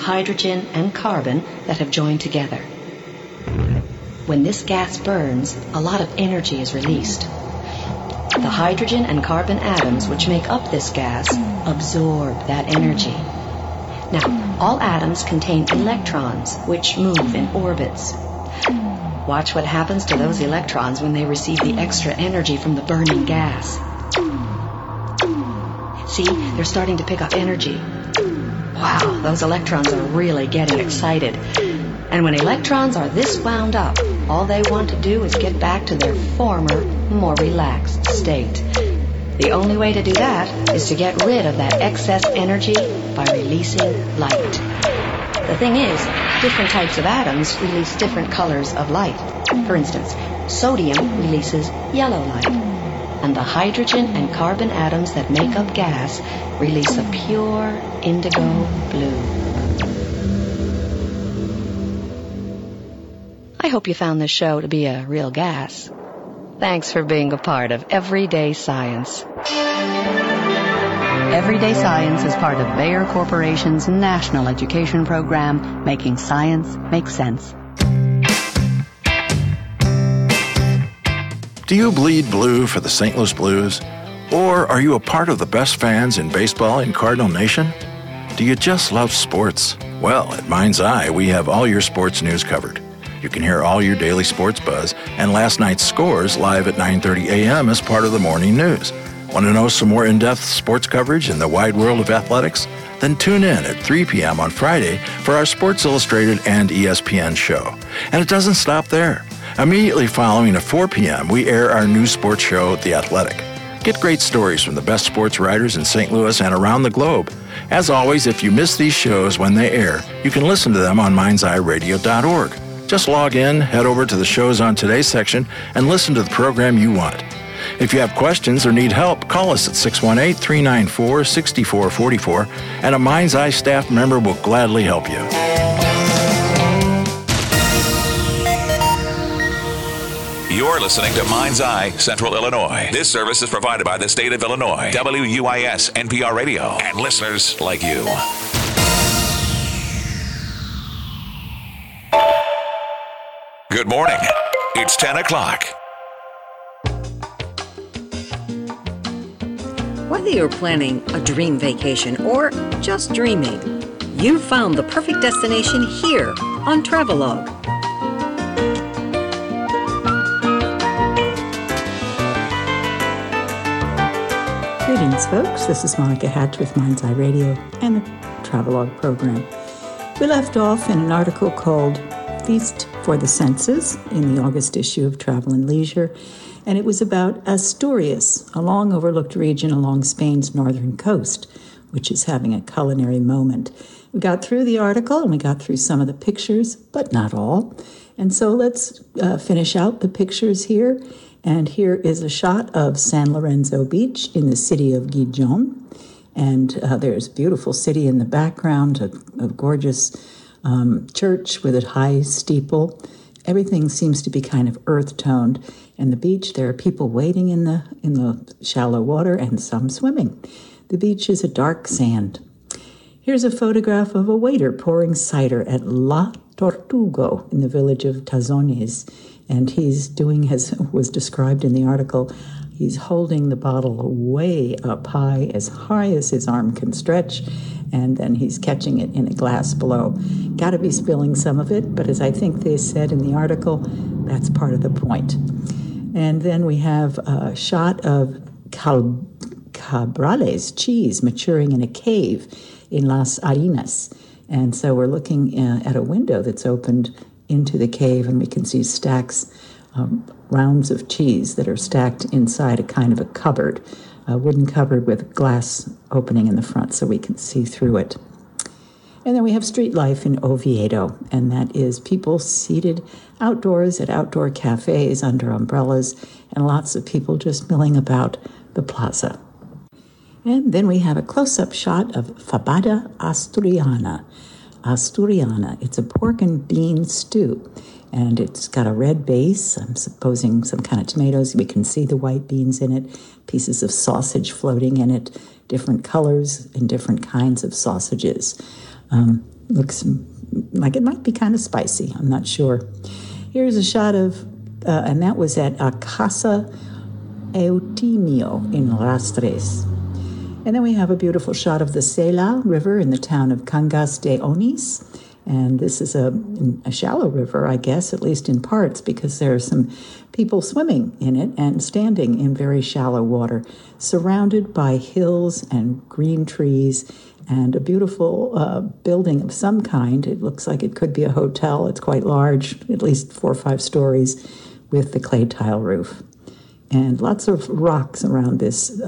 hydrogen and carbon that have joined together. When this gas burns, a lot of energy is released. The hydrogen and carbon atoms which make up this gas absorb that energy. Now, all atoms contain electrons which move in orbits. Watch what happens to those electrons when they receive the extra energy from the burning gas. See, they're starting to pick up energy. Wow, those electrons are really getting excited. And when electrons are this wound up, all they want to do is get back to their former, more relaxed state. The only way to do that is to get rid of that excess energy by releasing light. The thing is, different types of atoms release different colors of light. For instance, sodium releases yellow light, and the hydrogen and carbon atoms that make up gas release a pure indigo blue. I hope you found this show to be a real gas. Thanks for being a part of Everyday Science. Everyday Science is part of Bayer Corporation's national education program, Making Science Make Sense. Do you bleed blue for the St. Louis Blues? Or are you a part of the best fans in baseball in Cardinal Nation? Do you just love sports? Well, at Mind's Eye, we have all your sports news covered. You can hear all your daily sports buzz and last night's scores live at 9:30 a.m. as part of the morning news. Want to know some more in-depth sports coverage in the wide world of athletics? Then tune in at 3 p.m. on Friday for our Sports Illustrated and ESPN show. And it doesn't stop there. Immediately following at 4 p.m., we air our new sports show, The Athletic. Get great stories from the best sports writers in St. Louis and around the globe. As always, if you miss these shows when they air, you can listen to them on mindseyeradio.org. Just log in, head over to the shows on today's section, and listen to the program you want. If you have questions or need help, call us at 618-394-6444, and a Mind's Eye staff member will gladly help you. You're listening to Mind's Eye, Central Illinois. This service is provided by the state of Illinois, WUIS NPR Radio, and listeners like you. Good morning. It's 10 o'clock. Whether you're planning a dream vacation or just dreaming, you've found the perfect destination here on Travelogue. Greetings, folks. This is Monica Hatch with Mind's Eye Radio and the Travelogue program. We left off in an article called Feast for the Senses in the August issue of Travel and Leisure, and it was about Asturias, a long overlooked region along Spain's northern coast, which is having a culinary moment. We got through the article and we got through some of the pictures, but not all. And so let's finish out the pictures here. And here is a shot of San Lorenzo Beach in the city of Gijón. And there's a beautiful city in the background, a gorgeous church with a high steeple. Everything seems to be kind of earth-toned. And the beach, there are people wading in the shallow water and some swimming. The beach is a dark sand. Here's a photograph of a waiter pouring cider at La Tortuga in the village of Tazones. And he's doing, as was described in the article, he's holding the bottle way up high as his arm can stretch, and then he's catching it in a glass below. Got to be spilling some of it, but as I think they said in the article, that's part of the point. And then we have a shot of Cabrales cheese maturing in a cave in Las Arenas. And so we're looking at a window that's opened into the cave, and we can see stacks, rounds of cheese that are stacked inside a kind of a cupboard, a wooden cupboard with glass opening in the front so we can see through it. And then we have street life in Oviedo, and that is people seated outdoors at outdoor cafes under umbrellas, and lots of people just milling about the plaza. And then we have a close-up shot of Fabada Asturiana. It's a pork and bean stew, and it's got a red base. I'm supposing some kind of tomatoes. We can see the white beans in it, pieces of sausage floating in it, different colors and different kinds of sausages. looks like it might be kind of spicy. I'm not sure. Here's a shot of, and that was at Casa Eutimio in Lastres. And then we have a beautiful shot of the Sela River in the town of Cangas de Onis. And this is a shallow river, I guess, at least in parts, because there are some people swimming in it and standing in very shallow water, surrounded by hills and green trees and a beautiful building of some kind. It looks like it could be a hotel. It's quite large, at least 4 or 5 stories, with the clay tile roof. And lots of rocks around this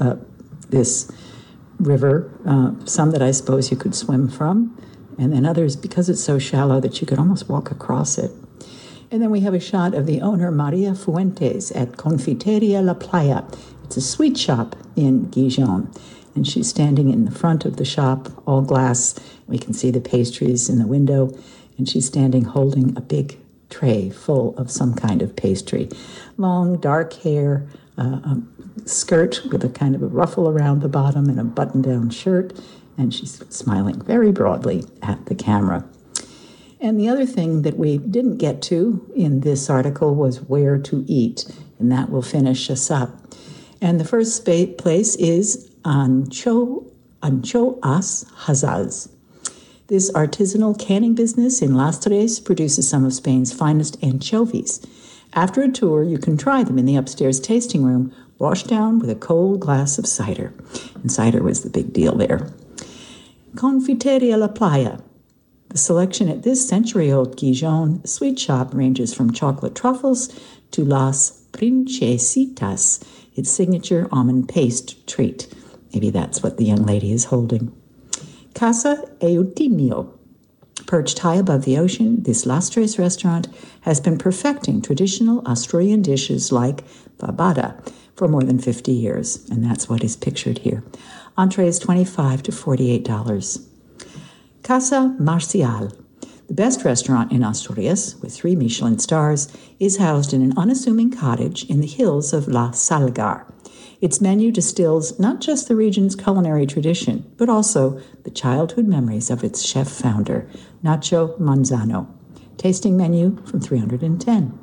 river, some that I suppose you could swim from, and then others, because it's so shallow, that you could almost walk across it. And then we have a shot of the owner, Maria Fuentes, at Confiteria La Playa. It's a sweet shop in Gijon. And she's standing in the front of the shop, all glass. We can see the pastries in the window. And she's standing holding a big tray full of some kind of pastry. Long, dark hair, a skirt with a kind of a ruffle around the bottom and a button-down shirt. And she's smiling very broadly at the camera. And the other thing that we didn't get to in this article was where to eat, and that will finish us up. And the first place is Ancho As Hazaz. This artisanal canning business in Lastres produces some of Spain's finest anchovies. After a tour, you can try them in the upstairs tasting room, washed down with a cold glass of cider. And cider was the big deal there. Confiteria La Playa. The selection at this century-old Gijon sweet shop ranges from chocolate truffles to Las Princesitas, its signature almond paste treat. Maybe that's what the young lady is holding. Casa Eutimio. Perched high above the ocean, this Lastres restaurant has been perfecting traditional Asturian dishes like fabada for more than 50 years, and that's what is pictured here. Entrees $25 to $48. Casa Marcial, the best restaurant in Asturias, with 3 Michelin stars, is housed in an unassuming cottage in the hills of La Salgar. Its menu distills not just the region's culinary tradition, but also the childhood memories of its chef-founder, Nacho Manzano. Tasting menu from $310.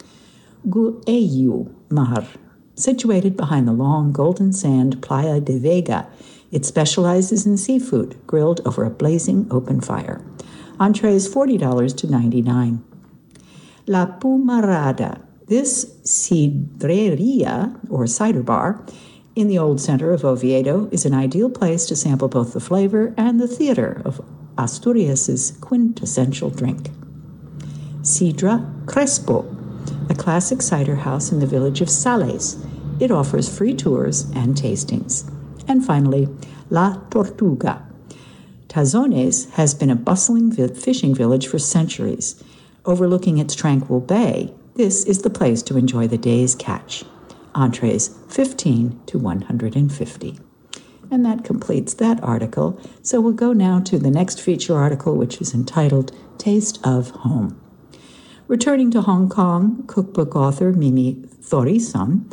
Gueyu Mar, situated behind the long golden sand Playa de Vega, it specializes in seafood grilled over a blazing open fire. Entrees $40 to $99. La Pumarada. This sidreria, or cider bar, in the old center of Oviedo is an ideal place to sample both the flavor and the theater of Asturias' quintessential drink. Sidra Crespo, a classic cider house in the village of Sales. It offers free tours and tastings. And finally, La Tortuga. Tazones has been a bustling fishing village for centuries. Overlooking its tranquil bay, this is the place to enjoy the day's catch. Entrees $15 to $150. And that completes that article. So we'll go now to the next feature article, which is entitled Taste of Home. Returning to Hong Kong, cookbook author Mimi Thorison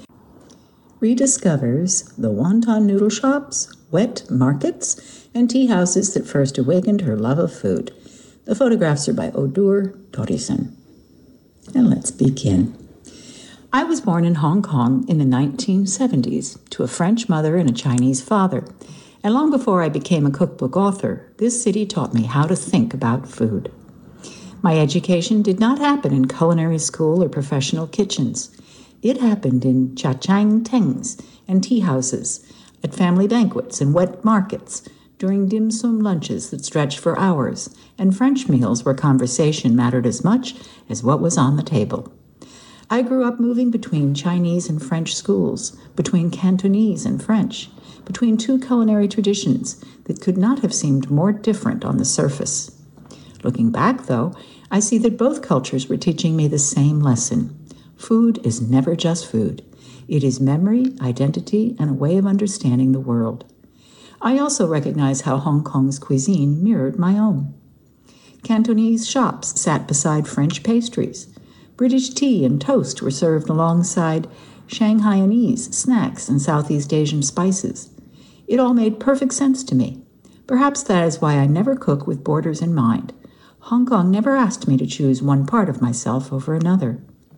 rediscovers the wonton noodle shops, wet markets, and tea houses that first awakened her love of food. The photographs are by Odur Thorison. And let's begin. I was born in Hong Kong in the 1970s to a French mother and a Chinese father. And long before I became a cookbook author, this city taught me how to think about food. My education did not happen in culinary school or professional kitchens. It happened in cha-chang tengs and tea houses, at family banquets and wet markets, during dim sum lunches that stretched for hours, and French meals where conversation mattered as much as what was on the table. I grew up moving between Chinese and French schools, between Cantonese and French, between 2 culinary traditions that could not have seemed more different on the surface. Looking back, though, I see that both cultures were teaching me the same lesson. Food is never just food. It is memory, identity, and a way of understanding the world. I also recognize how Hong Kong's cuisine mirrored my own. Cantonese shops sat beside French pastries. British tea and toast were served alongside Shanghainese snacks and Southeast Asian spices. It all made perfect sense to me. Perhaps that is why I never cook with borders in mind. Hong Kong never asked me to choose one part of myself over another.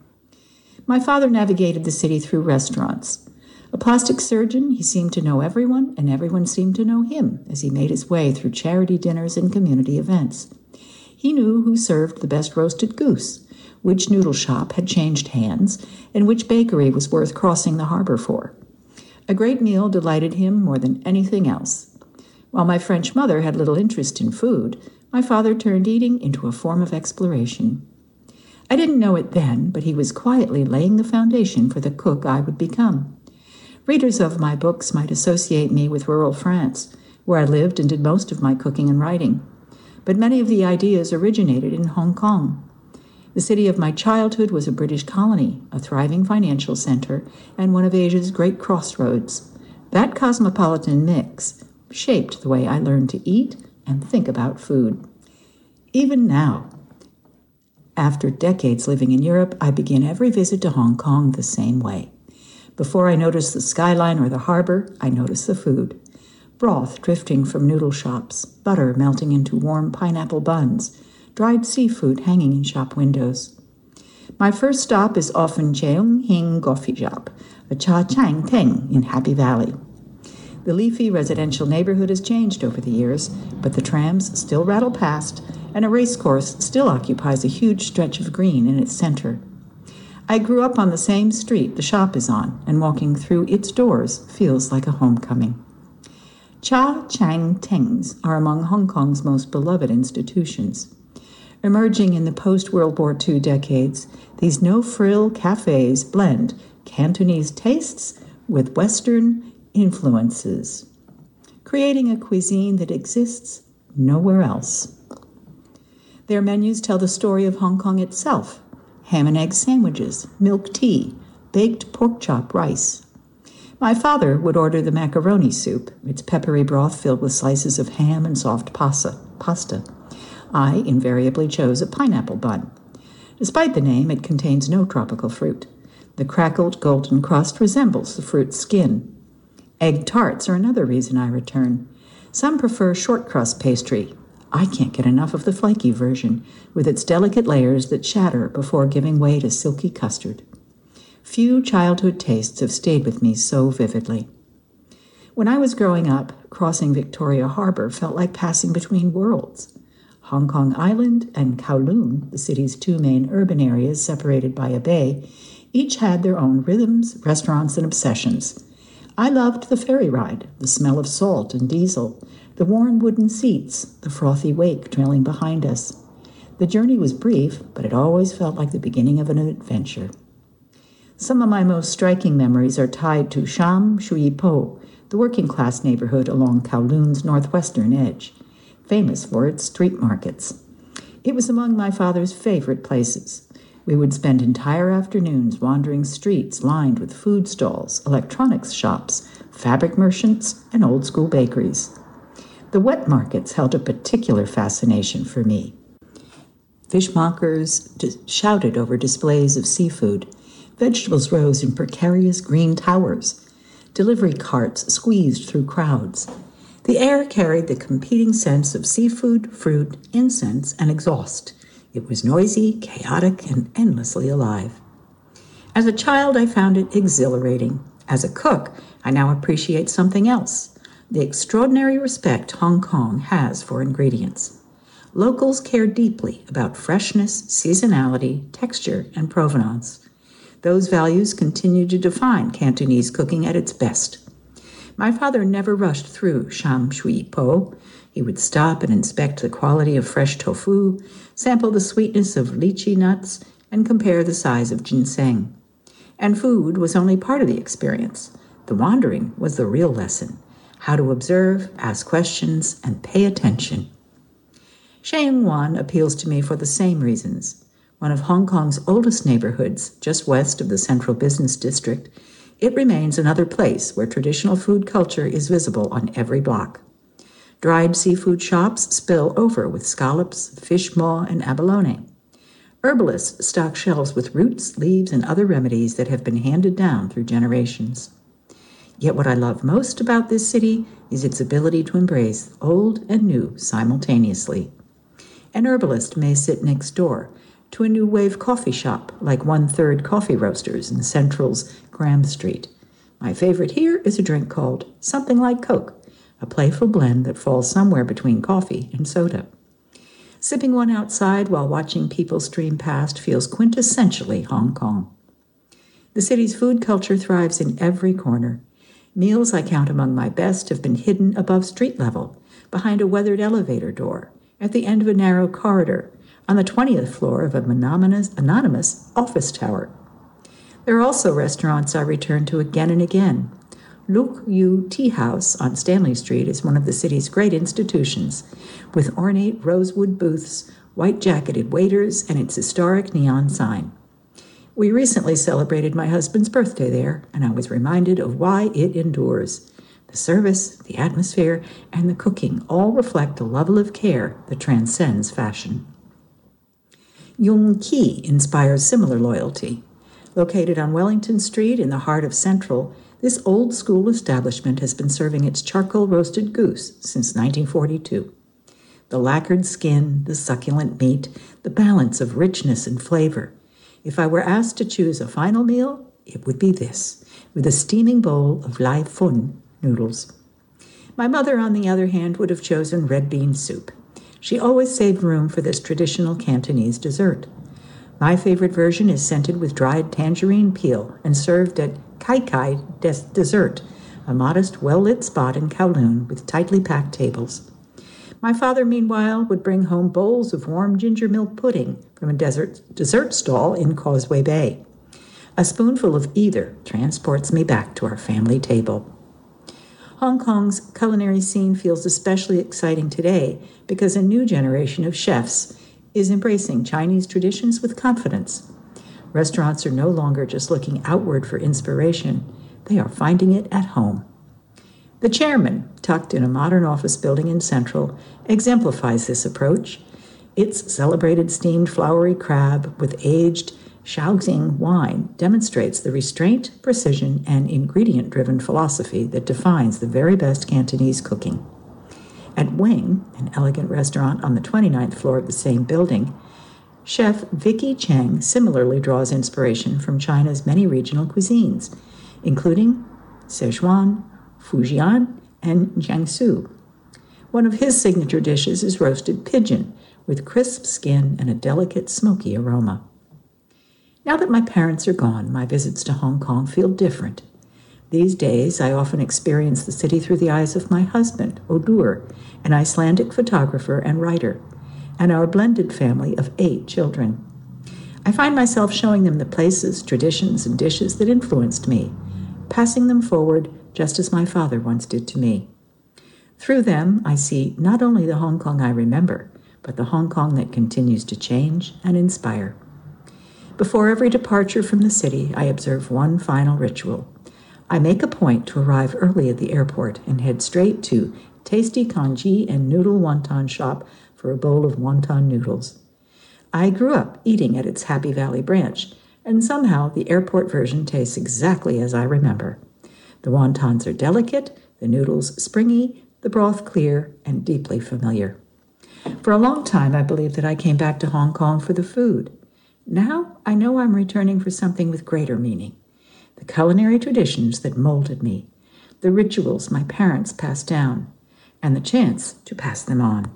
My father navigated the city through restaurants. A plastic surgeon, he seemed to know everyone, and everyone seemed to know him as he made his way through charity dinners and community events. He knew who served the best roasted goose, which noodle shop had changed hands, and which bakery was worth crossing the harbor for. A great meal delighted him more than anything else. While my French mother had little interest in food, my father turned eating into a form of exploration. I didn't know it then, but he was quietly laying the foundation for the cook I would become. Readers of my books might associate me with rural France, where I lived and did most of my cooking and writing. But many of the ideas originated in Hong Kong. The city of my childhood was a British colony, a thriving financial center, and one of Asia's great crossroads. That cosmopolitan mix shaped the way I learned to eat and think about food. Even now, after decades living in Europe, I begin every visit to Hong Kong the same way. Before I notice the skyline or the harbor, I notice the food. Broth drifting from noodle shops, butter melting into warm pineapple buns, dried seafood hanging in shop windows. My first stop is often Cheung Hing Coffee Shop, a Cha Chang Teng in Happy Valley. The leafy residential neighborhood has changed over the years, but the trams still rattle past, and a racecourse still occupies a huge stretch of green in its center. I grew up on the same street the shop is on, and walking through its doors feels like a homecoming. Cha Chang Tengs are among Hong Kong's most beloved institutions. Emerging in the post-World War II decades, these no-frill cafes blend Cantonese tastes with Western influences, creating a cuisine that exists nowhere else. Their menus tell the story of Hong Kong itself: ham and egg sandwiches, milk tea, baked pork chop rice. My father would order the macaroni soup, its peppery broth filled with slices of ham and soft pasta. I invariably chose a pineapple bun. Despite the name, it contains no tropical fruit. The crackled golden crust resembles the fruit's skin. Egg tarts are another reason I return. Some prefer short crust pastry. I can't get enough of the flaky version, with its delicate layers that shatter before giving way to silky custard. Few childhood tastes have stayed with me so vividly. When I was growing up, crossing Victoria Harbor felt like passing between worlds. Hong Kong Island and Kowloon, the city's two main urban areas separated by a bay, each had their own rhythms, restaurants, and obsessions. I loved the ferry ride, the smell of salt and diesel, the worn wooden seats, the frothy wake trailing behind us. The journey was brief, but it always felt like the beginning of an adventure. Some of my most striking memories are tied to Sham Shui Po, the working-class neighborhood along Kowloon's northwestern edge, famous for its street markets. It was among my father's favorite places. We would spend entire afternoons wandering streets lined with food stalls, electronics shops, fabric merchants, and old-school bakeries. The wet markets held a particular fascination for me. Fishmongers shouted over displays of seafood. Vegetables rose in precarious green towers. Delivery carts squeezed through crowds. The air carried the competing scents of seafood, fruit, incense, and exhaust. It was noisy, chaotic, and endlessly alive. As a child, I found it exhilarating. As a cook, I now appreciate something else: the extraordinary respect Hong Kong has for ingredients. Locals care deeply about freshness, seasonality, texture, and provenance. Those values continue to define Cantonese cooking at its best. My father never rushed through Sham Shui Po. He would stop and inspect the quality of fresh tofu, sample the sweetness of lychee nuts, and compare the size of ginseng. And food was only part of the experience. The wandering was the real lesson: how to observe, ask questions, and pay attention. Sheung Wan appeals to me for the same reasons. One of Hong Kong's oldest neighborhoods, just west of the central business district, it remains another place where traditional food culture is visible on every block. Dried seafood shops spill over with scallops, fish maw, and abalone. Herbalists stock shelves with roots, leaves, and other remedies that have been handed down through generations. Yet what I love most about this city is its ability to embrace old and new simultaneously. An herbalist may sit next door to a new wave coffee shop like 1/3 Coffee Roasters in Central's Graham Street. My favorite here is a drink called Something Like Coke, a playful blend that falls somewhere between coffee and soda. Sipping one outside while watching people stream past feels quintessentially Hong Kong. The city's food culture thrives in every corner. Meals I count among my best have been hidden above street level, behind a weathered elevator door, at the end of a narrow corridor, on the 20th floor of an anonymous office tower. There are also restaurants I return to again and again. Luk Yu Tea House on Stanley Street is one of the city's great institutions, with ornate rosewood booths, white-jacketed waiters, and its historic neon sign. We recently celebrated my husband's birthday there, and I was reminded of why it endures. The service, the atmosphere, and the cooking all reflect a level of care that transcends fashion. Yung Ki inspires similar loyalty. Located on Wellington Street in the heart of Central, this old-school establishment has been serving its charcoal-roasted goose since 1942. The lacquered skin, the succulent meat, the balance of richness and flavor. If I were asked to choose a final meal, it would be this, with a steaming bowl of lai fun noodles. My mother, on the other hand, would have chosen red bean soup. She always saved room for this traditional Cantonese dessert. My favorite version is scented with dried tangerine peel and served at Kai Kai Dessert, a modest, well-lit spot in Kowloon with tightly packed tables. My father, meanwhile, would bring home bowls of warm ginger milk pudding from a dessert stall in Causeway Bay. A spoonful of either transports me back to our family table. Hong Kong's culinary scene feels especially exciting today because a new generation of chefs is embracing Chinese traditions with confidence. Restaurants are no longer just looking outward for inspiration, they are finding it at home. The Chairman, tucked in a modern office building in Central, exemplifies this approach. Its celebrated steamed floury crab with aged Shaoxing wine demonstrates the restraint, precision, and ingredient-driven philosophy that defines the very best Cantonese cooking. At Wing, an elegant restaurant on the 29th floor of the same building, Chef Vicky Cheng similarly draws inspiration from China's many regional cuisines, including Sichuan, Fujian, and Jiangsu. One of his signature dishes is roasted pigeon, with crisp skin and a delicate, smoky aroma. Now that my parents are gone, my visits to Hong Kong feel different. These days, I often experience the city through the eyes of my husband, Odur, an Icelandic photographer and writer, and our blended family of 8 children. I find myself showing them the places, traditions, and dishes that influenced me, passing them forward just as my father once did to me. Through them, I see not only the Hong Kong I remember, but the Hong Kong that continues to change and inspire. Before every departure from the city, I observe one final ritual. I make a point to arrive early at the airport and head straight to Tasty Congee and Noodle Wonton Shop for a bowl of wonton noodles. I grew up eating at its Happy Valley branch, and somehow the airport version tastes exactly as I remember. The wontons are delicate, the noodles springy, the broth clear and deeply familiar. For a long time, I believed that I came back to Hong Kong for the food. Now, I know I'm returning for something with greater meaning. The culinary traditions that molded me, the rituals my parents passed down, and the chance to pass them on.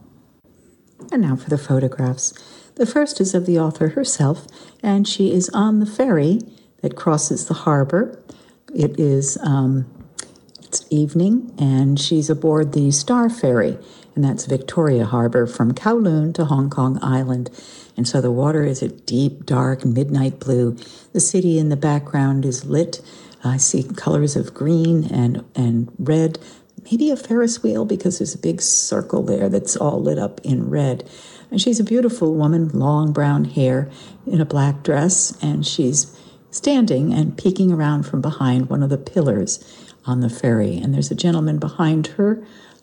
And now for the photographs. The first is of the author herself, and she is on the ferry that crosses the harbor. It's evening, and she's aboard the Star Ferry, and that's Victoria Harbor from Kowloon to Hong Kong Island. And so the water is a deep, dark, midnight blue. The city in the background is lit. I see colors of green and red, maybe a Ferris wheel because there's a big circle there that's all lit up in red. And she's a beautiful woman, long brown hair in a black dress, and she's standing and peeking around from behind one of the pillars on the ferry. And there's a gentleman behind her.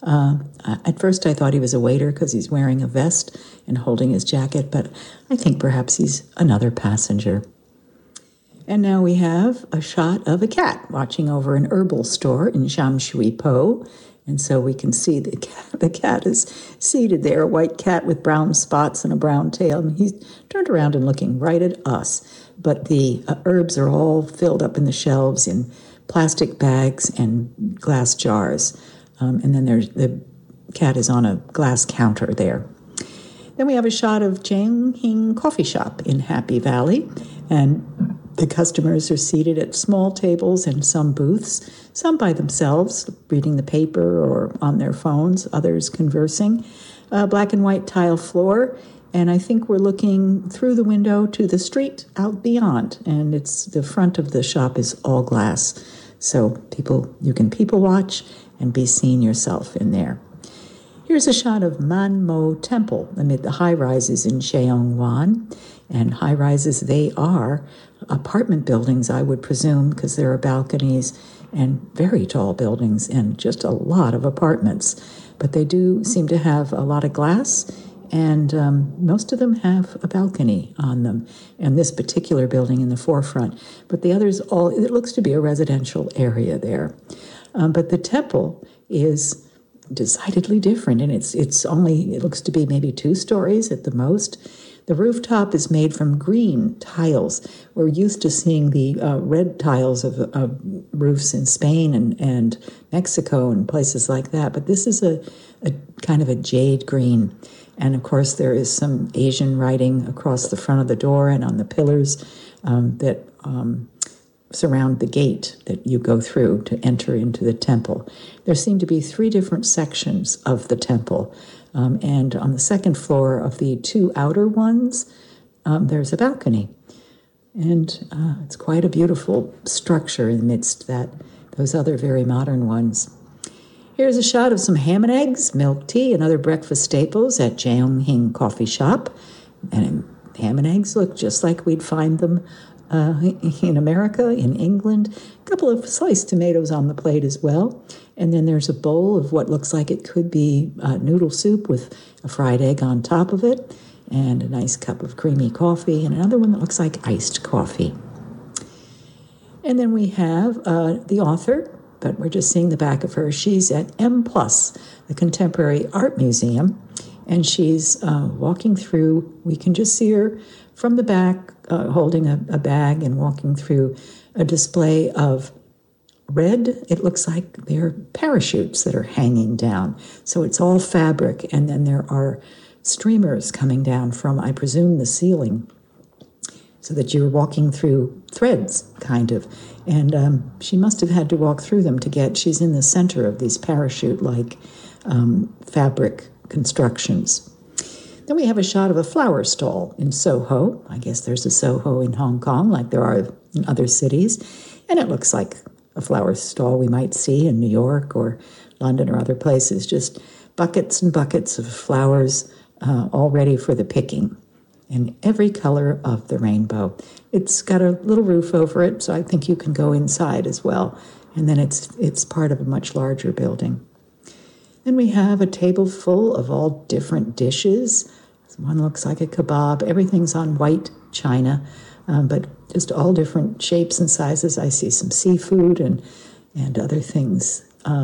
At first I thought he was a waiter because he's wearing a vest and holding his jacket, but I think perhaps he's another passenger. And now we have a shot of a cat watching over an herbal store in Jamshui-Po. And so we can see the cat is seated there, a white cat with brown spots and a brown tail. And he's turned around and looking right at us. But the herbs are all filled up in the shelves in plastic bags and glass jars. And then the cat is on a glass counter there. Then we have a shot of Jianghing Coffee Shop in Happy Valley. And the customers are seated at small tables in some booths, some by themselves, reading the paper or on their phones, others conversing. Black and white tile floor, and I think we're looking through the window to the street out beyond, and the front of the shop is all glass, so you can people watch and be seen yourself in there. Here's a shot of Manmo Temple amid the high-rises in Cheongwan. And high-rises, they are apartment buildings, I would presume, because there are balconies and very tall buildings and just a lot of apartments. But they do seem to have a lot of glass, and most of them have a balcony on them. And this particular building in the forefront. But the others it looks to be a residential area there. But the temple is decidedly different, and it looks to be maybe 2 stories at the most. The rooftop is made from green tiles. We're used to seeing the red tiles of roofs in Spain and Mexico and places like that, but this is a kind of a jade green. And of course there is some Asian writing across the front of the door and on the pillars that surround the gate that you go through to enter into the temple. There seem to be 3 different sections of the temple, and on the second floor of the 2 outer ones, there's a balcony. And it's quite a beautiful structure amidst those other very modern ones. Here's a shot of some ham and eggs, milk tea, and other breakfast staples at Jianghing Coffee Shop. And ham and eggs look just like we'd find them in America, in England. A couple of sliced tomatoes on the plate as well. And then there's a bowl of what looks like it could be noodle soup with a fried egg on top of it, and a nice cup of creamy coffee, and another one that looks like iced coffee. And then we have the author, but we're just seeing the back of her. She's at M+, the Contemporary Art Museum, and she's walking through. We can just see her from the back, holding a bag and walking through a display of red. It looks like they're parachutes that are hanging down. So it's all fabric, and then there are streamers coming down from, I presume, the ceiling, so that you're walking through threads, kind of. And she must have had to walk through them she's in the center of these parachute-like fabric constructions. Then we have a shot of a flower stall in Soho. I guess there's a Soho in Hong Kong, like there are in other cities. And it looks like a flower stall we might see in New York or London or other places. Just buckets and buckets of flowers all ready for the picking, in every color of the rainbow. It's got a little roof over it, so I think you can go inside as well. And then it's part of a much larger building. Then we have a table full of all different dishes. One looks like a kebab. Everything's on white china, but just all different shapes and sizes. I see some seafood and other things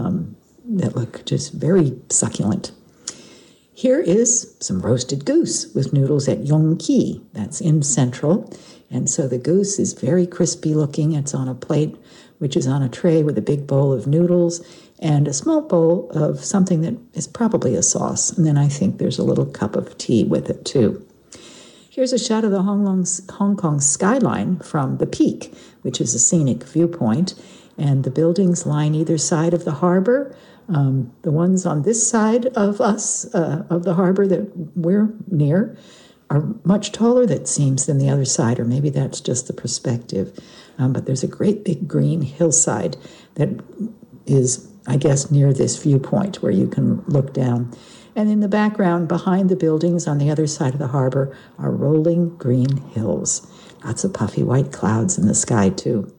that look just very succulent. Here is some roasted goose with noodles at Yongki. That's in Central. And so the goose is very crispy looking. It's on a plate, which is on a tray with a big bowl of noodles and a small bowl of something that is probably a sauce. And then I think there's a little cup of tea with it too. Here's a shot of the Hong Kong skyline from the Peak, which is a scenic viewpoint. And the buildings line either side of the harbor. The ones on this side of us, of the harbor that we're near, are much taller, that seems, than the other side, or maybe that's just the perspective. But there's a great big green hillside that is, I guess, near this viewpoint where you can look down. And in the background, behind the buildings on the other side of the harbor, are rolling green hills. Lots of puffy white clouds in the sky, too.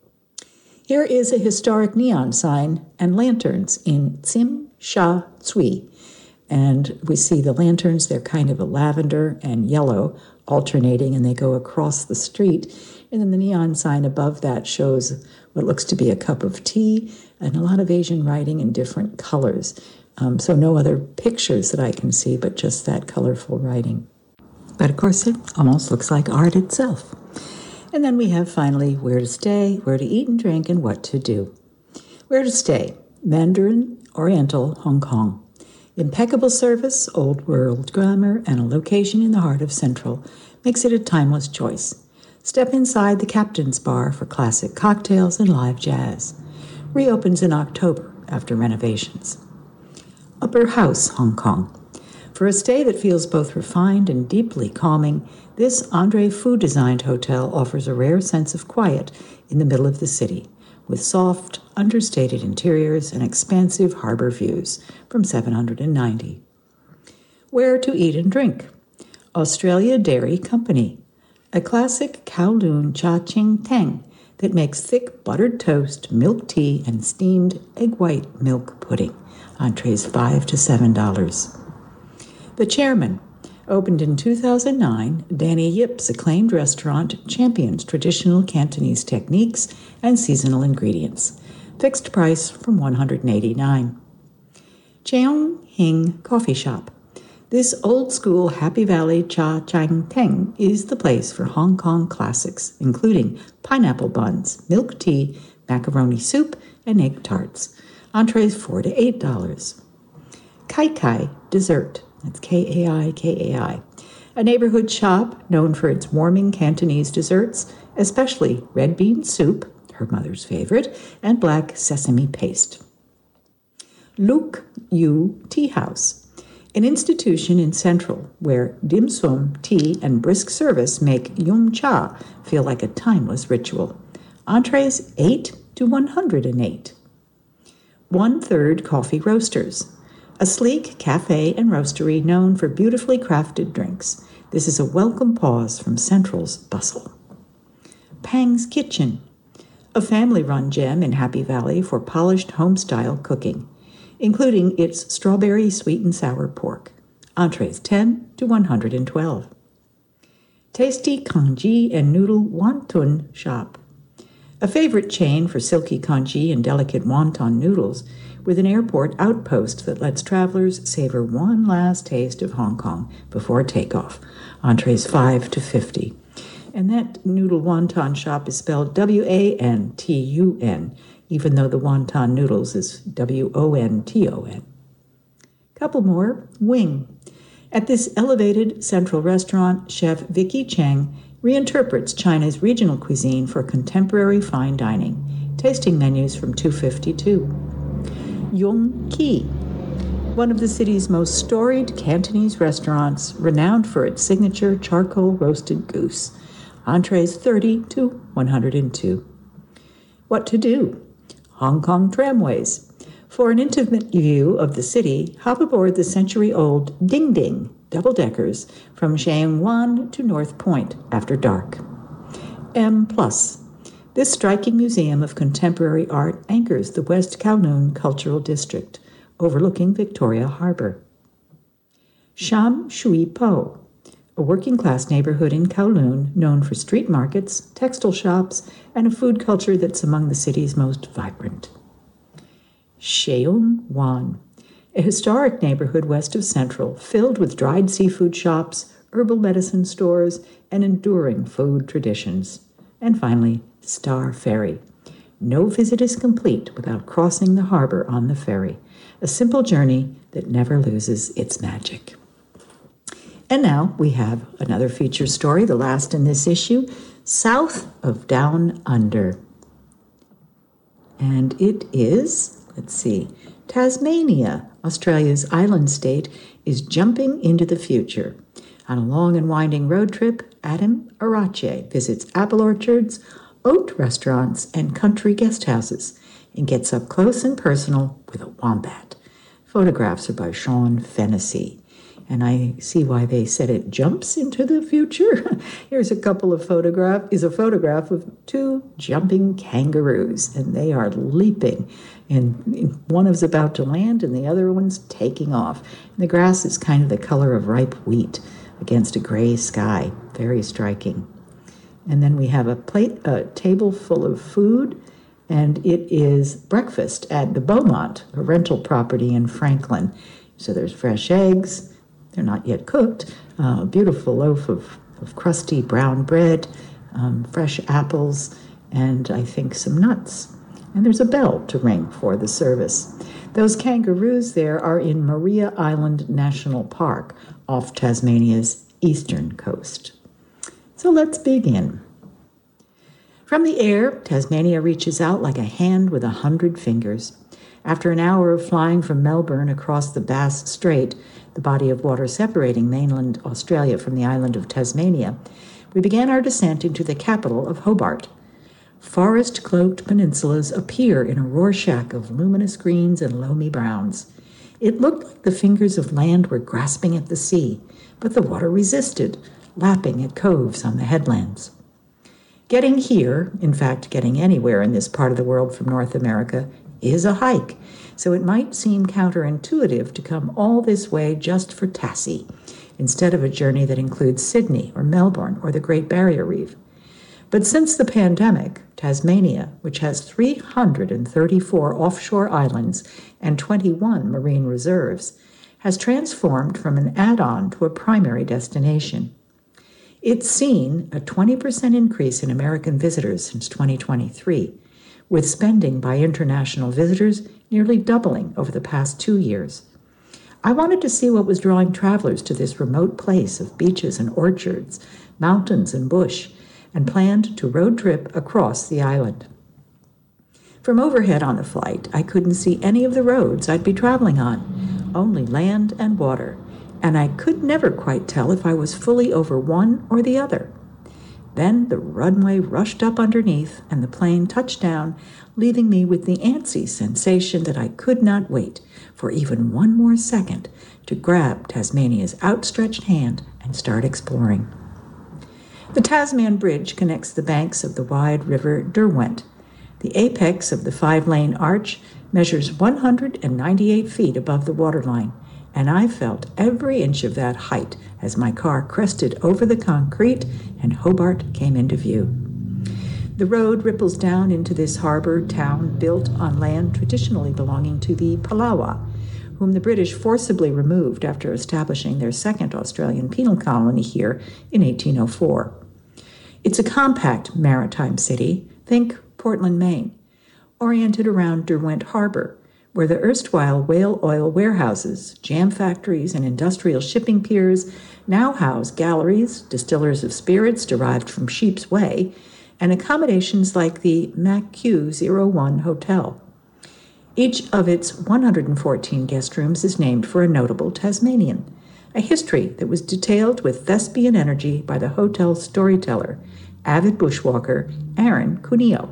Here is a historic neon sign and lanterns in Tsim Sha Tsui. And we see the lanterns, they're kind of a lavender and yellow alternating, and they go across the street. And then the neon sign above that shows what looks to be a cup of tea and a lot of Asian writing in different colors. So no other pictures that I can see, but just that colorful writing. But of course, it almost looks like art itself. And then we have finally where to stay, where to eat and drink, and what to do. Where to stay? Mandarin Oriental, Hong Kong. Impeccable service, old world grammar, and a location in the heart of Central makes it a timeless choice. Step inside the Captain's Bar for classic cocktails and live jazz. Reopens in October after renovations. Upper House, Hong Kong. For a stay that feels both refined and deeply calming, this Andre Fu-designed hotel offers a rare sense of quiet in the middle of the city, with soft, understated interiors and expansive harbor views from 790. Where to eat and drink? Australia Dairy Company, a classic Kowloon Cha Ching Teng that makes thick buttered toast, milk tea, and steamed egg white milk pudding. Entrees $5 to $7. The Chairman, opened in 2009, Danny Yip's acclaimed restaurant champions traditional Cantonese techniques and seasonal ingredients. Fixed price from $189. Cheong Hing Coffee Shop. This old-school Happy Valley Cha Chang Teng is the place for Hong Kong classics, including pineapple buns, milk tea, macaroni soup, and egg tarts. Entrees $4 to $8. Kai Kai Dessert. That's K-A-I-K-A-I. A neighborhood shop known for its warming Cantonese desserts, especially red bean soup, her mother's favorite, and black sesame paste. Luk Yu Tea House. An institution in Central where dim sum, tea, and brisk service make yum cha feel like a timeless ritual. Entrees $8 to $108. 1/3 Coffee Roasters, a sleek cafe and roastery known for beautifully crafted drinks. This is a welcome pause from Central's bustle. Pang's Kitchen, a family-run gem in Happy Valley for polished home-style cooking, including its strawberry sweet and sour pork. Entrees $10 to $112. Tasty congee and noodle wonton shop, a favorite chain for silky congee and delicate wonton noodles, with an airport outpost that lets travelers savor one last taste of Hong Kong before takeoff. Entrees $5 to $50. And that noodle wonton shop is spelled W-A-N-T-U-N, even though the wonton noodles is W-O-N-T-O-N. Couple more. Wing. At this elevated Central restaurant, Chef Vicky Cheng reinterprets China's regional cuisine for contemporary fine dining. Tasting menus from $2.52. Yung Ki, one of the city's most storied Cantonese restaurants, renowned for its signature charcoal roasted goose. Entrees $30 to $102. What to do? Hong Kong tramways. For an intimate view of the city, hop aboard the century-old Ding Ding double-deckers from Sheung Wan to North Point after dark. M+. This striking museum of contemporary art anchors the West Kowloon Cultural District, overlooking Victoria Harbor. Sham Shui Po, a working-class neighborhood in Kowloon known for street markets, textile shops, and a food culture that's among the city's most vibrant. Sheung Wan, a historic neighborhood west of Central, filled with dried seafood shops, herbal medicine stores, and enduring food traditions. And finally, Star Ferry. No visit is complete without crossing the harbor on the ferry, a simple journey that never loses its magic. And now we have another feature story, the last in this issue, South of Down Under. And it is, Tasmania, Australia's island state, is jumping into the future. On a long and winding road trip, Adam Arache visits apple orchards, oat restaurants, and country guest houses, and gets up close and personal with a wombat. Photographs are by Sean Fennessy. And I see why they said it jumps into the future. Here's a photograph of two jumping kangaroos, and they are leaping. And one is about to land, and the other one's taking off. And the grass is kind of the color of ripe wheat. against a gray sky. Very striking. And then we have a table full of food, and it is breakfast at the Beaumont, a rental property in Franklin. So there's fresh eggs. They're not yet cooked. A beautiful loaf of crusty brown bread, fresh apples, and I think some nuts. And there's a bell to ring for the service. Those kangaroos there are in Maria Island National Park off Tasmania's eastern coast. So let's begin. From the air, Tasmania reaches out like a hand with 100 fingers. After an hour of flying from Melbourne across the Bass Strait, the body of water separating mainland Australia from the island of Tasmania, we began our descent into the capital of Hobart. Forest-cloaked peninsulas appear in a Rorschach of luminous greens and loamy browns. It looked like the fingers of land were grasping at the sea, but the water resisted, lapping at coves on the headlands. Getting here, in fact, getting anywhere in this part of the world from North America, is a hike, so it might seem counterintuitive to come all this way just for Tassie, instead of a journey that includes Sydney or Melbourne or the Great Barrier Reef. But since the pandemic, Tasmania, which has 334 offshore islands and 21 marine reserves, has transformed from an add-on to a primary destination. It's seen a 20% increase in American visitors since 2023, with spending by international visitors nearly doubling over the past 2 years. I wanted to see what was drawing travelers to this remote place of beaches and orchards, mountains and bush, and planned to road trip across the island. From overhead on the flight, I couldn't see any of the roads I'd be traveling on, only land and water, and I could never quite tell if I was fully over one or the other. Then the runway rushed up underneath, and the plane touched down, leaving me with the antsy sensation that I could not wait for even one more second to grab Tasmania's outstretched hand and start exploring. The Tasman Bridge connects the banks of the wide river Derwent. The apex of the 5-lane arch measures 198 feet above the waterline, and I felt every inch of that height as my car crested over the concrete and Hobart came into view. The road ripples down into this harbor town built on land traditionally belonging to the Palawa, whom the British forcibly removed after establishing their second Australian penal colony here in 1804. It's a compact maritime city, think Portland, Maine, oriented around Derwent Harbor, where the erstwhile whale oil warehouses, jam factories, and industrial shipping piers now house galleries, distillers of spirits derived from Sheep's Whey, and accommodations like the MacQ-01 Hotel. Each of its 114 guest rooms is named for a notable Tasmanian, a history that was detailed with thespian energy by the hotel's storyteller, avid bushwalker Aaron Cuneo.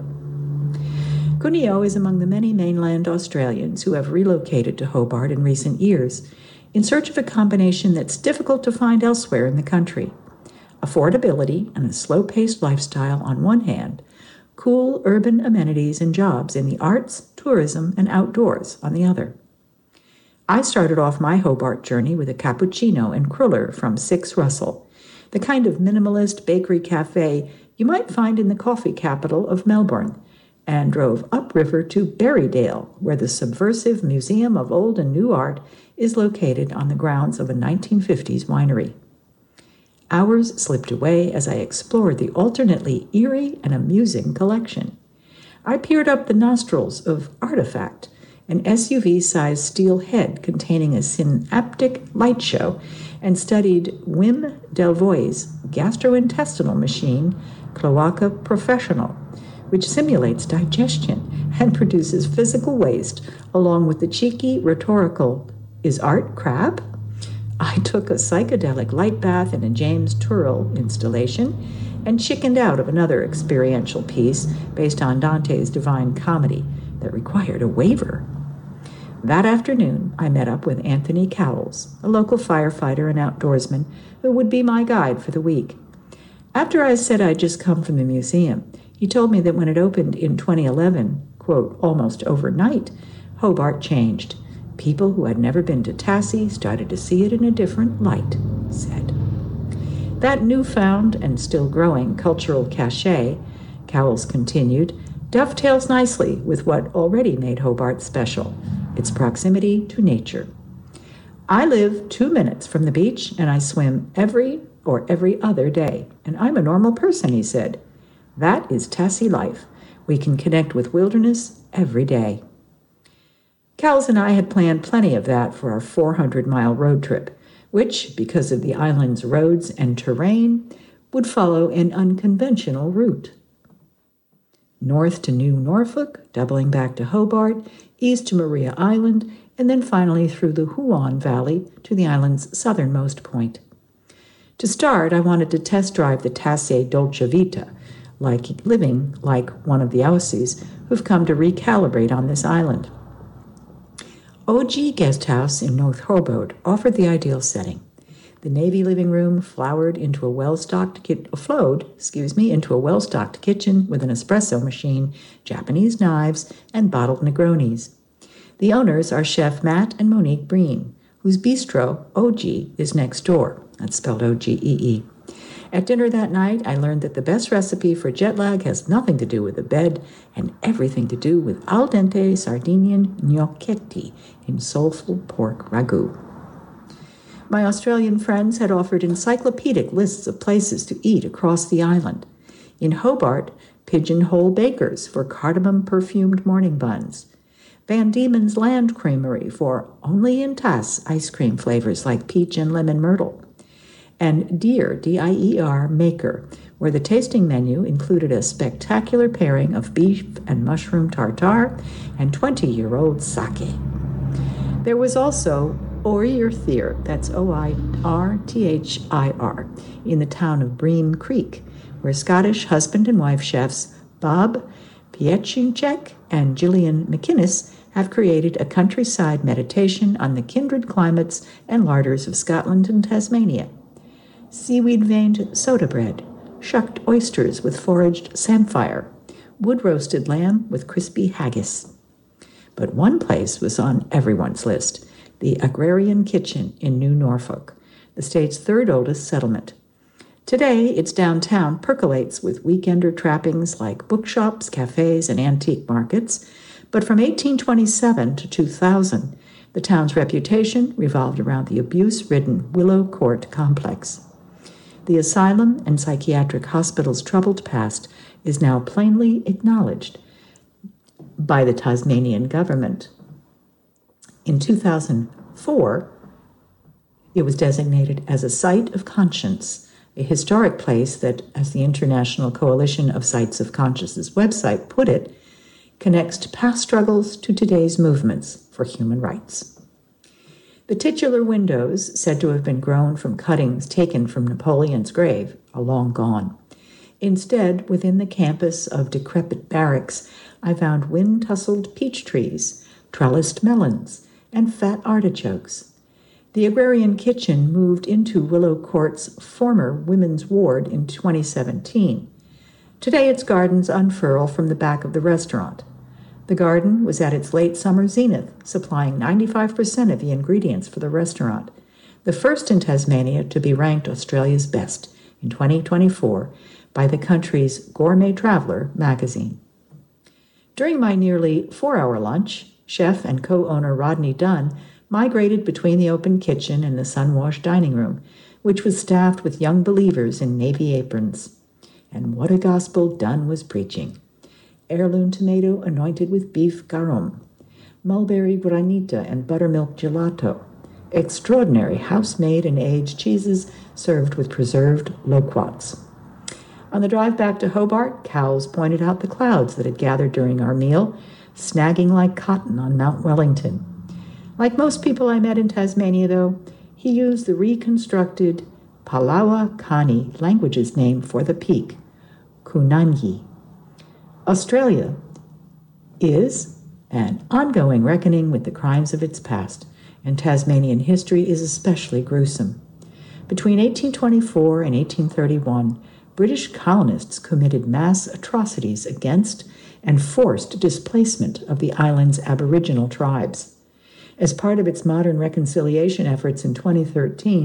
Cuneo is among the many mainland Australians who have relocated to Hobart in recent years in search of a combination that's difficult to find elsewhere in the country. Affordability and a slow-paced lifestyle on one hand, cool urban amenities and jobs in the arts, tourism, and outdoors on the other. I started off my Hobart journey with a cappuccino and cruller from Six Russell, the kind of minimalist bakery cafe you might find in the coffee capital of Melbourne, and drove upriver to Berrydale, where the subversive Museum of Old and New Art is located on the grounds of a 1950s winery. Hours slipped away as I explored the alternately eerie and amusing collection. I peered up the nostrils of Artifact, an SUV-sized steel head containing a synaptic light show, and studied Wim Delvoye's gastrointestinal machine, Cloaca Professional, which simulates digestion and produces physical waste, along with the cheeky rhetorical, "Is art crap?" I took a psychedelic light bath in a James Turrell installation and chickened out of another experiential piece based on Dante's Divine Comedy that required a waiver. That afternoon, I met up with Anthony Cowles, a local firefighter and outdoorsman who would be my guide for the week. After I said I'd just come from the museum, he told me that when it opened in 2011, quote, almost overnight, Hobart changed. People who had never been to Tassie started to see it in a different light, he said. That newfound and still growing cultural cachet, Cowles continued, dovetails nicely with what already made Hobart special, its proximity to nature. I live 2 minutes from the beach and I swim every other day. And I'm a normal person, he said. That is Tassie life. We can connect with wilderness every day. Cowles and I had planned plenty of that for our 400-mile road trip, which, because of the island's roads and terrain, would follow an unconventional route. North to New Norfolk, doubling back to Hobart, east to Maria Island, and then finally through the Huon Valley to the island's southernmost point. To start, I wanted to test drive the Tassie Dolce Vita, living like one of the Aussies who've come to recalibrate on this island. OG Guest House in North Hobart offered the ideal setting. The Navy living room flowed into a well-stocked kitchen with an espresso machine, Japanese knives, and bottled Negronis. The owners are Chef Matt and Monique Breen, whose bistro, OG, is next door. That's spelled O-G-E-E. At dinner that night, I learned that the best recipe for jet lag has nothing to do with the bed and everything to do with al dente Sardinian gnocchetti in soulful pork ragu. My Australian friends had offered encyclopedic lists of places to eat across the island. In Hobart, Pigeonhole Bakers for cardamom-perfumed morning buns. Van Diemen's Land Creamery for only in Tass ice cream flavors like peach and lemon myrtle. And Deer, D-I-E-R, Maker, where the tasting menu included a spectacular pairing of beef and mushroom tartare and 20-year-old sake. There was also Oirthir, that's O-I-R-T-H-I-R, in the town of Bream Creek, where Scottish husband and wife chefs Bob Piechinchek and Gillian McInnes have created a countryside meditation on the kindred climates and larders of Scotland and Tasmania. Seaweed-veined soda bread, shucked oysters with foraged samphire, wood-roasted lamb with crispy haggis. But one place was on everyone's list, the Agrarian Kitchen in New Norfolk, the state's third oldest settlement. Today, its downtown percolates with weekender trappings like bookshops, cafes, and antique markets, but from 1827 to 2000, the town's reputation revolved around the abuse-ridden Willow Court complex. The asylum and psychiatric hospital's troubled past is now plainly acknowledged by the Tasmanian government. In 2004, it was designated as a site of conscience, a historic place that, as the International Coalition of Sites of Conscience's website put it, connects past struggles to today's movements for human rights. The titular windows, said to have been grown from cuttings taken from Napoleon's grave, are long gone. Instead, within the campus of decrepit barracks, I found wind-tussled peach trees, trellised melons, and fat artichokes. The Agrarian Kitchen moved into Willow Court's former women's ward in 2017. Today, its gardens unfurl from the back of the restaurant. The garden was at its late summer zenith, supplying 95% of the ingredients for the restaurant, the first in Tasmania to be ranked Australia's best in 2024 by the country's Gourmet Traveller magazine. During my nearly 4-hour lunch, chef and co-owner Rodney Dunn migrated between the open kitchen and the sun-washed dining room, which was staffed with young believers in navy aprons. And what a gospel Dunn was preaching. Heirloom tomato anointed with beef garum, mulberry granita and buttermilk gelato, extraordinary house-made and aged cheeses served with preserved loquats. On the drive back to Hobart, Cowles pointed out the clouds that had gathered during our meal, snagging like cotton on Mount Wellington. Like most people I met in Tasmania, though, he used the reconstructed Palawa Kani language's name for the peak, Kunanyi. Australia is an ongoing reckoning with the crimes of its past, and Tasmanian history is especially gruesome. Between 1824 and 1831, British colonists committed mass atrocities against and forced displacement of the island's Aboriginal tribes. As part of its modern reconciliation efforts in 2013,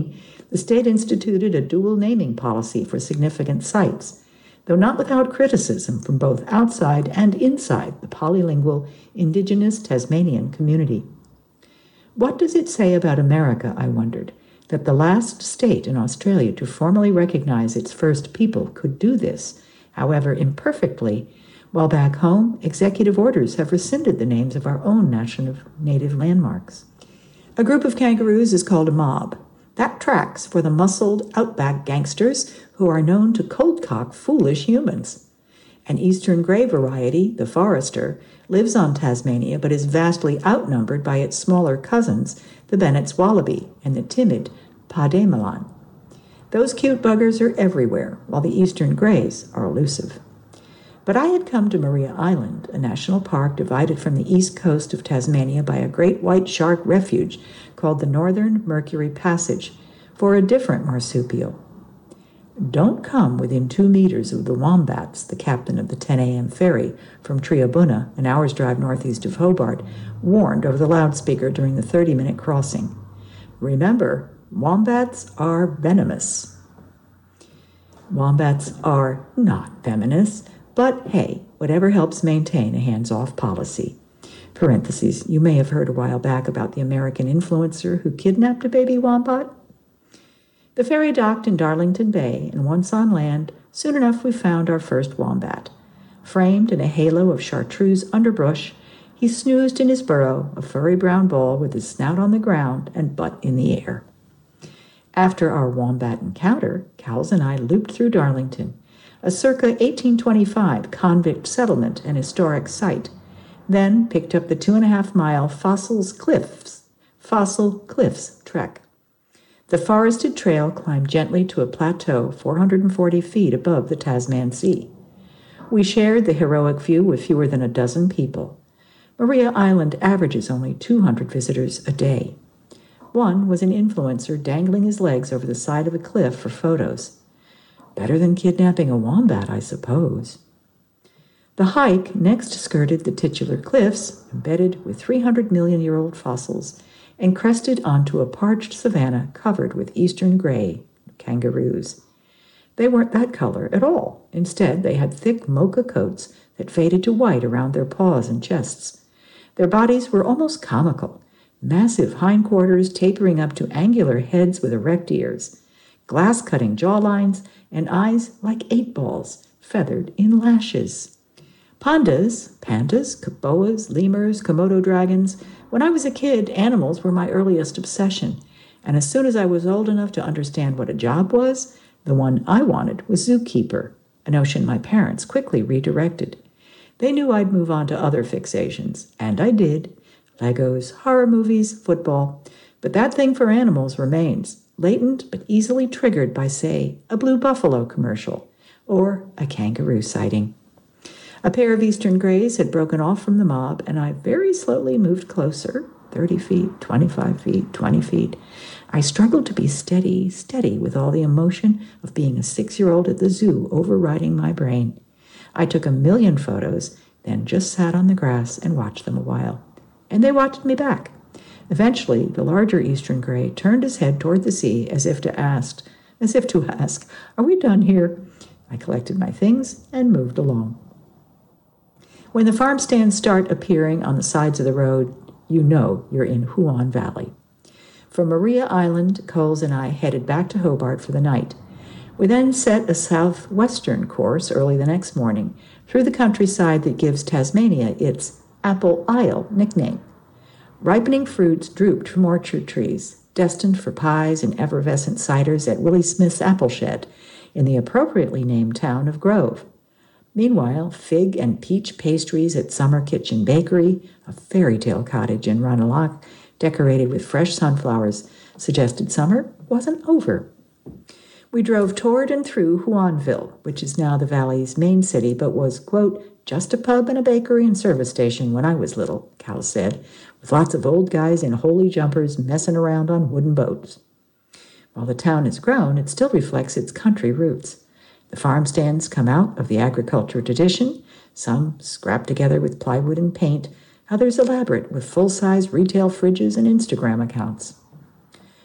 The state instituted a dual naming policy for significant sites, though not without criticism from both outside and inside the polylingual indigenous Tasmanian community. What does it say about America, I wondered, that the last state in Australia to formally recognize its first people could do this, however imperfectly, while back home, executive orders have rescinded the names of our own native landmarks. A group of kangaroos is called a mob. That tracks for the muscled outback gangsters who are known to cold-cock foolish humans. An eastern grey variety, the Forester, lives on Tasmania but is vastly outnumbered by its smaller cousins, the Bennett's wallaby and the timid Pademelon. Those cute buggers are everywhere, while the eastern greys are elusive. But I had come to Maria Island, a national park divided from the east coast of Tasmania by a great white shark refuge called the Northern Mercury Passage, for a different marsupial. Don't come within 2 meters of the wombats, the captain of the 10 a.m. ferry from Triabunna, an hour's drive northeast of Hobart, warned over the loudspeaker during the 30-minute crossing. Remember, wombats are venomous. Wombats are not venomous, but hey, whatever helps maintain a hands-off policy. Parentheses, you may have heard a while back about the American influencer who kidnapped a baby wombat. The ferry docked in Darlington Bay, and once on land, soon enough we found our first wombat. Framed in a halo of chartreuse underbrush, he snoozed in his burrow, a furry brown ball with his snout on the ground and butt in the air. After our wombat encounter, Cowles and I looped through Darlington, a circa 1825 convict settlement and historic site, then picked up the 2.5-mile Fossil Cliffs trek. The forested trail climbed gently to a plateau 440 feet above the Tasman Sea. We shared the heroic view with fewer than a dozen people. Maria Island averages only 200 visitors a day. One was an influencer dangling his legs over the side of a cliff for photos. Better than kidnapping a wombat, I suppose. The hike next skirted the titular cliffs, embedded with 300-million-year-old fossils, and crested onto a parched savanna covered with eastern gray kangaroos. They weren't that color at all. Instead, they had thick mocha coats that faded to white around their paws and chests. Their bodies were almost comical, massive hindquarters tapering up to angular heads with erect ears, glass-cutting jawlines, and eyes like 8 balls, feathered in lashes. Pandas, boas, lemurs, Komodo dragons. When I was a kid, animals were my earliest obsession, and as soon as I was old enough to understand what a job was, the one I wanted was zookeeper, a notion my parents quickly redirected. They knew I'd move on to other fixations, and I did. Legos, horror movies, football. But that thing for animals remains, latent but easily triggered by, say, a Blue Buffalo commercial or a kangaroo sighting. A pair of eastern greys had broken off from the mob, and I very slowly moved closer, 30 feet, 25 feet, 20 feet. I struggled to be steady with all the emotion of being a 6-year-old at the zoo overriding my brain. I took 1,000,000 photos, then just sat on the grass and watched them a while. And they watched me back. Eventually, the larger eastern gray turned his head toward the sea as if to ask, "Are we done here?" I collected my things and moved along. When the farm stands start appearing on the sides of the road, you know you're in Huon Valley. From Maria Island, Coles and I headed back to Hobart for the night. We then set a southwestern course early the next morning through the countryside that gives Tasmania its Apple Isle nickname. Ripening fruits drooped from orchard trees, destined for pies and effervescent ciders at Willie Smith's apple shed in the appropriately named town of Grove. Meanwhile, fig and peach pastries at Summer Kitchen Bakery, a fairy tale cottage in Ranelagh, decorated with fresh sunflowers, suggested summer wasn't over. We drove toward and through Huonville, which is now the valley's main city, but was, quote, just a pub and a bakery and service station when I was little, Cal said, with lots of old guys in holey jumpers messing around on wooden boats. While the town has grown, it still reflects its country roots. The farm stands come out of the agriculture tradition, some scrapped together with plywood and paint, others elaborate with full-size retail fridges and Instagram accounts.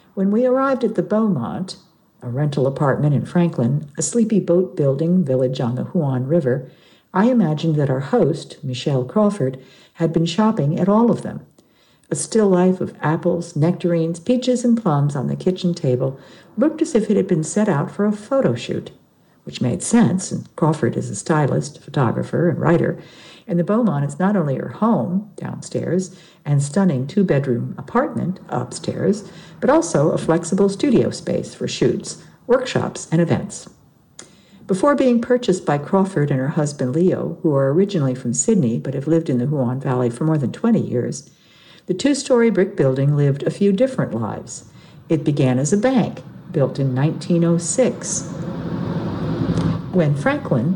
When we arrived at the Beaumont, a rental apartment in Franklin, a sleepy boat-building village on the Huon River, I imagined that our host, Michelle Crawford, had been shopping at all of them. A still life of apples, nectarines, peaches, and plums on the kitchen table looked as if it had been set out for a photo shoot, which made sense, and Crawford is a stylist, photographer, and writer, and the Beaumont is not only her home, downstairs, and stunning two-bedroom apartment, upstairs, but also a flexible studio space for shoots, workshops, and events. Before being purchased by Crawford and her husband Leo, who are originally from Sydney but have lived in the Huon Valley for more than 20 years, the two-story brick building lived a few different lives. It began as a bank, built in 1906, when Franklin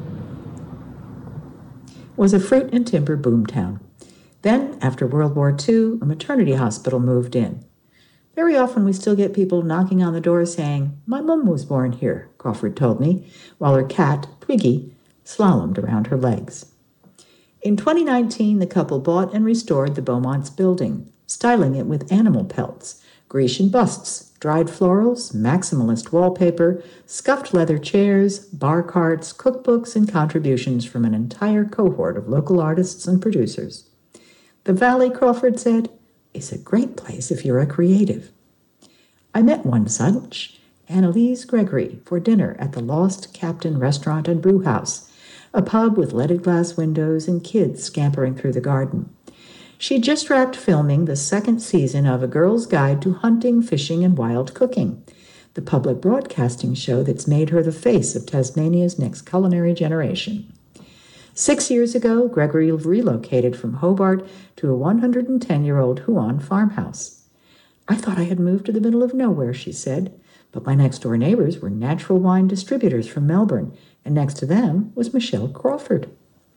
was a fruit and timber boomtown. Then, after World War II, a maternity hospital moved in. Very often we still get people knocking on the door saying, "My mum was born here," Crawford told me, while her cat, Twiggy, slalomed around her legs. In 2019, the couple bought and restored the Beaumont's building, styling it with animal pelts, Grecian busts, dried florals, maximalist wallpaper, scuffed leather chairs, bar carts, cookbooks, and contributions from an entire cohort of local artists and producers. The Valley, Crawford said, is a great place if you're a creative. I met one such, Annalise Gregory, for dinner at the Lost Captain Restaurant and Brew House, a pub with leaded glass windows and kids scampering through the garden. She just wrapped filming the second season of A Girl's Guide to Hunting, Fishing, and Wild Cooking, the public broadcasting show that's made her the face of Tasmania's next culinary generation. 6 years ago, Gregory relocated from Hobart to a 110-year-old Huon farmhouse. "I thought I had moved to the middle of nowhere," she said, "but my next-door neighbors were natural wine distributors from Melbourne, and next to them was Michelle Crawford."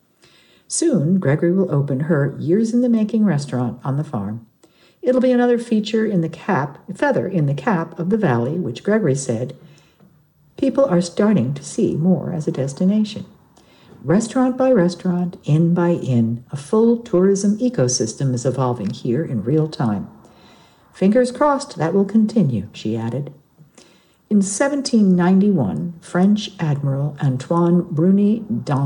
Soon, Gregory will open her years-in-the-making restaurant on the farm. It'll be another feature in the feather in the cap of the valley, which Gregory said, people are starting to see more as a destination. Restaurant by restaurant, inn by inn, a full tourism ecosystem is evolving here in real time. Fingers crossed that will continue, she added. In 1791, French Admiral Antoine Bruni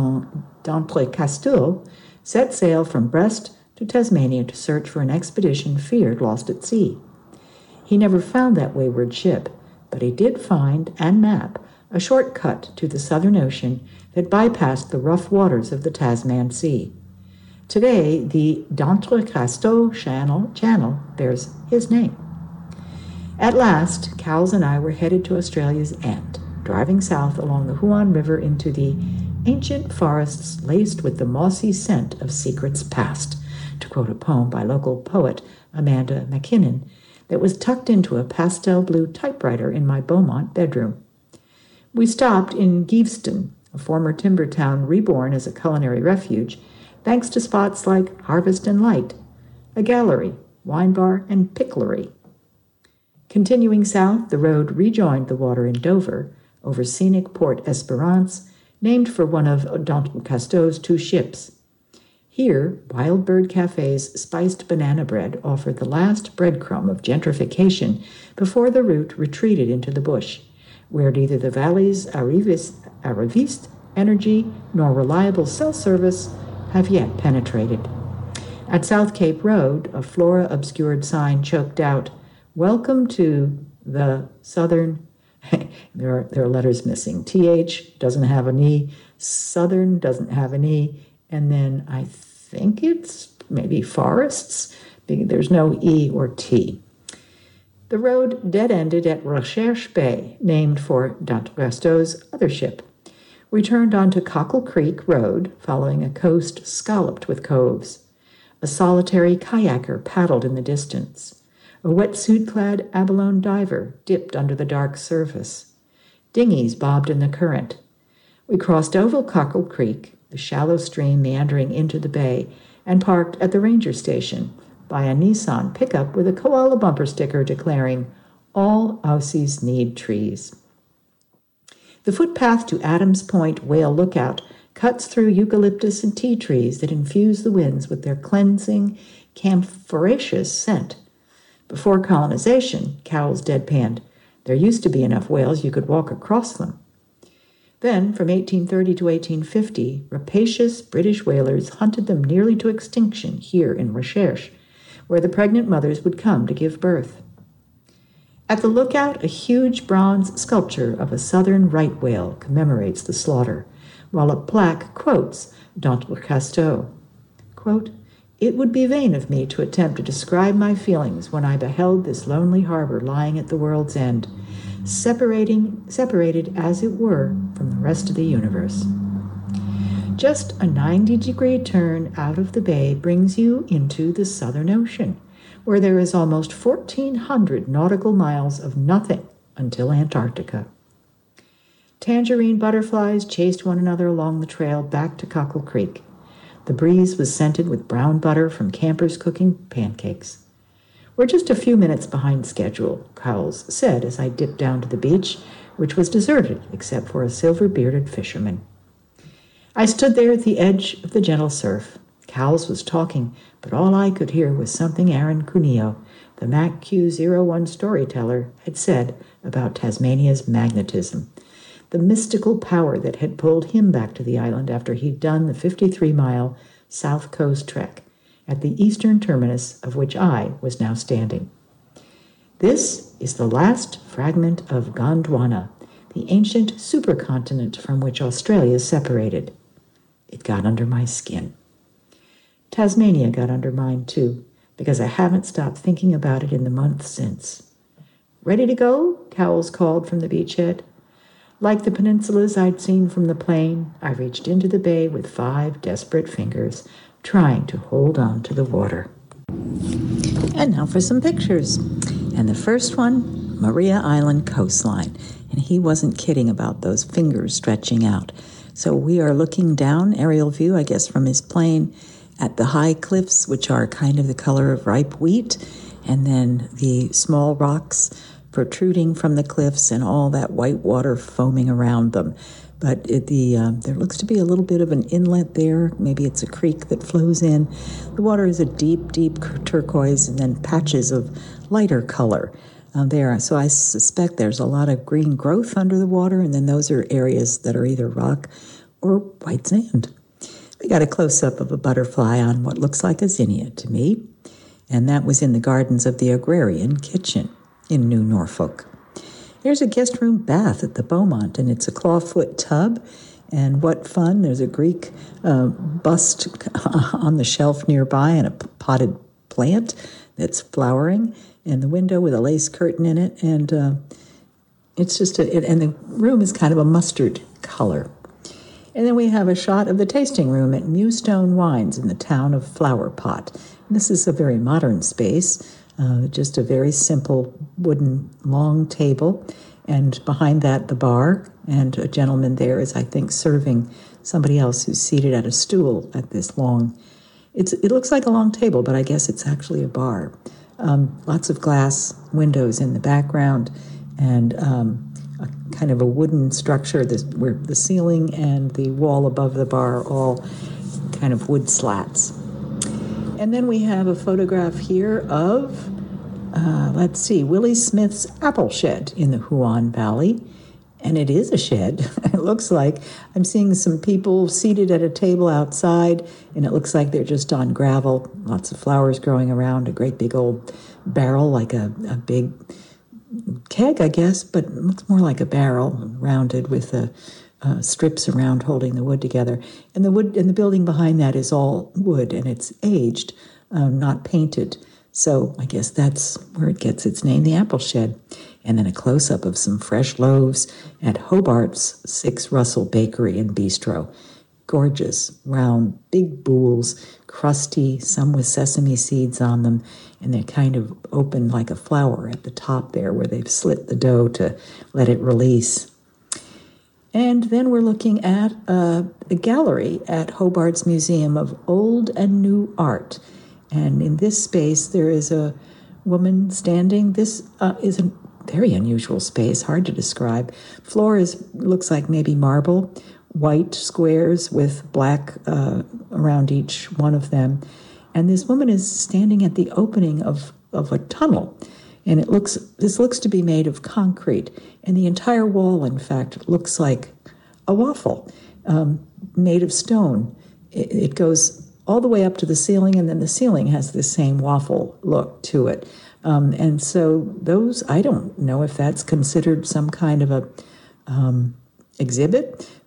d'Entrecasteaux set sail from Brest to Tasmania to search for an expedition feared lost at sea. He never found that wayward ship, but he did find and map a shortcut to the Southern Ocean that bypassed the rough waters of the Tasman Sea. Today, the d'Entrecasteaux channel bears his name. At last, Cowles and I were headed to Australia's end, driving south along the Huon River into the ancient forests laced with the mossy scent of secrets past, to quote a poem by local poet Amanda McKinnon that was tucked into a pastel blue typewriter in my Beaumont bedroom. We stopped in Geeveston, a former timber town reborn as a culinary refuge, thanks to spots like Harvest and Light, a gallery, wine bar, and picklery. Continuing south, the road rejoined the water in Dover, over scenic Port Esperance, named for one of d'Entrecasteaux's two ships. Here, Wild Bird Cafe's spiced banana bread offered the last breadcrumb of gentrification before the route retreated into the bush, where neither the valley's arriviste energy nor reliable cell service have yet penetrated. At South Cape Road, a flora-obscured sign choked out, "Welcome to the Southern..." there are letters missing. TH doesn't have an E, Southern doesn't have an E, and then I think it's maybe forests. There's no E or T. The road dead-ended at Recherche Bay, named for d'Entrecasteaux's other ship. We turned onto Cockle Creek Road, following a coast scalloped with coves. A solitary kayaker paddled in the distance. A wetsuit-clad abalone diver dipped under the dark surface. Dinghies bobbed in the current. We crossed Oval Cockle Creek, the shallow stream meandering into the bay, and parked at the ranger station by a Nissan pickup with a koala bumper sticker declaring, "All Aussies need trees." The footpath to Adams Point Whale Lookout cuts through eucalyptus and tea trees that infuse the winds with their cleansing, camphoraceous scent. Before colonization, Cowles deadpanned, "There used to be enough whales you could walk across them." Then, from 1830 to 1850, rapacious British whalers hunted them nearly to extinction here in Recherche, where the pregnant mothers would come to give birth. At the lookout, a huge bronze sculpture of a southern right whale commemorates the slaughter, while a plaque quotes D'Entrecasteaux. Quote, "It would be vain of me to attempt to describe my feelings when I beheld this lonely harbor lying at the world's end, separated as it were from the rest of the universe." Just a 90-degree turn out of the bay brings you into the Southern Ocean, where there is almost 1,400 nautical miles of nothing until Antarctica. Tangerine butterflies chased one another along the trail back to Cockle Creek. The breeze was scented with brown butter from campers cooking pancakes. "We're just a few minutes behind schedule," Cowles said as I dipped down to the beach, which was deserted except for a silver-bearded fisherman. I stood there at the edge of the gentle surf. Cowles was talking, but all I could hear was something Aaron Cuneo, the Mac Q01 storyteller, had said about Tasmania's magnetism, the mystical power that had pulled him back to the island after he'd done the 53-mile South Coast trek, at the eastern terminus of which I was now standing. This is the last fragment of Gondwana, the ancient supercontinent from which Australia separated. It got under my skin. Tasmania got under mine, too, because I haven't stopped thinking about it in the months since. "Ready to go?" Cowles called from the beachhead. Like the peninsulas I'd seen from the plain, I reached into the bay with 5 desperate fingers, trying to hold on to the water. And now for some pictures. And the first one, Maria Island coastline. And he wasn't kidding about those fingers stretching out. So we are looking down, aerial view, I guess, from his plane, at the high cliffs, which are kind of the color of ripe wheat, and then the small rocks protruding from the cliffs and all that white water foaming around them. But there looks to be a little bit of an inlet there. Maybe it's a creek that flows in. The water is a deep, deep turquoise, and then patches of lighter color there. So I suspect there's a lot of green growth under the water, and then those are areas that are either rock or white sand. We got a close-up of a butterfly on what looks like a zinnia to me, and that was in the gardens of the Agrarian Kitchen in New Norfolk. There's a guest room bath at the Beaumont, and it's a clawfoot tub, and what fun. There's a Greek bust on the shelf nearby and a potted plant that's flowering in the window with a lace curtain in it, and it's just and the room is kind of a mustard color. And then we have a shot of the tasting room at Mewstone Wines in the town of Flower Pot. And this is a very modern space, just a very simple wooden long table, and behind that the bar, and a gentleman there is, I think, serving somebody else who's seated at a stool at this long. It looks like a long table, but I guess it's actually a bar. Lots of glass windows in the background, and a kind of a wooden structure where the ceiling and the wall above the bar are all kind of wood slats. And then we have a photograph here of, Willie Smith's apple shed in the Huon Valley. And it is a shed. It looks like I'm seeing some people seated at a table outside, and it looks like they're just on gravel. Lots of flowers growing around, a great big old barrel, like a big keg, I guess, but it looks more like a barrel, rounded with strips around holding the wood together. And the wood and the building behind that is all wood, and it's aged, not painted. So I guess that's where it gets its name, the apple shed. And then a close-up of some fresh loaves at Hobart's 6 Russell Bakery and Bistro. Gorgeous, round, big boules, crusty, some with sesame seeds on them, and they're kind of open like a flower at the top there where they've slit the dough to let it release. And then we're looking at a gallery at Hobart's Museum of Old and New Art. And in this space, there is a woman standing. This is a very unusual space, hard to describe. Floor looks like maybe marble, white squares with black around each one of them. And this woman is standing at the opening of a tunnel. And this looks to be made of concrete. And the entire wall, in fact, looks like a waffle made of stone. It goes all the way up to the ceiling, and then the ceiling has the same waffle look to it. And so those, I don't know if that's considered some kind of a exhibit,